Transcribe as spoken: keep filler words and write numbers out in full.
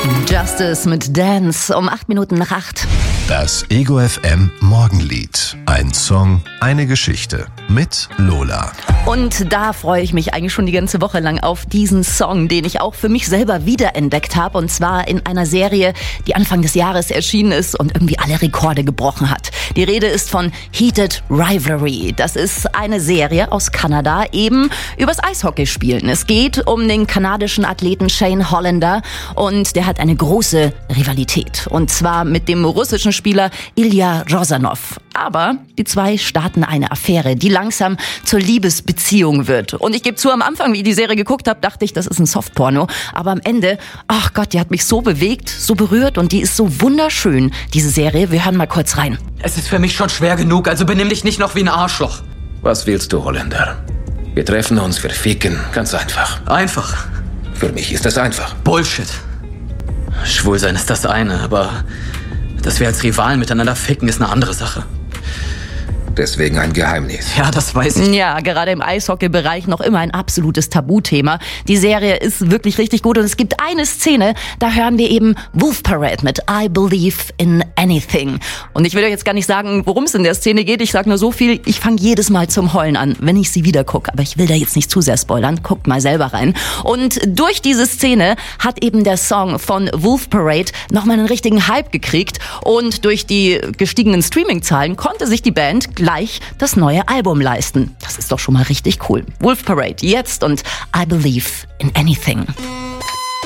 Justice mit Dance um acht Minuten nach acht. Das Ego F M Morgenlied. Ein Song, eine Geschichte mit Lola. Und da freue ich mich eigentlich schon die ganze Woche lang auf diesen Song, den ich auch für mich selber wiederentdeckt habe. Und zwar in einer Serie, die Anfang des Jahres erschienen ist und irgendwie alle Rekorde gebrochen hat. Die Rede ist von Heated Rivalry. Das ist eine Serie aus Kanada, eben übers Eishockey spielen. Es geht um den kanadischen Athleten Shane Hollander und der hat eine große Rivalität. Und zwar mit dem russischen Spieler Ilya Rozanov. Aber die zwei starten eine Affäre, die langsam zur Liebesbeziehung wird. Und ich gebe zu, am Anfang, wie ich die Serie geguckt habe, dachte ich, das ist ein Softporno. Aber am Ende, ach Gott, die hat mich so bewegt, so berührt und die ist so wunderschön, diese Serie. Wir hören mal kurz rein. Es ist für mich schon schwer genug, also benimm dich nicht noch wie ein Arschloch. Was willst du, Holländer? Wir treffen uns, wir ficken, ganz einfach. Einfach. Für mich ist das einfach. Bullshit. Schwulsein ist das eine, aber dass wir als Rivalen miteinander ficken, ist eine andere Sache. Deswegen ein Geheimnis. Ja, das weiß ich. Ja, gerade im Eishockey-Bereich noch immer ein absolutes Tabuthema. Die Serie ist wirklich richtig gut und es gibt eine Szene, da hören wir eben Wolf Parade mit I Believe in Anything. Und ich will euch jetzt gar nicht sagen, worum es in der Szene geht. Ich sage nur so viel, ich fange jedes Mal zum Heulen an, wenn ich sie wieder gucke. Aber ich will da jetzt nicht zu sehr spoilern. Guckt mal selber rein. Und durch diese Szene hat eben der Song von Wolf Parade nochmal einen richtigen Hype gekriegt. Und durch die gestiegenen Streaming-Zahlen konnte sich die Band gleich das neue Album leisten. Das ist doch schon mal richtig cool. Wolf Parade jetzt und I Believe in Anything.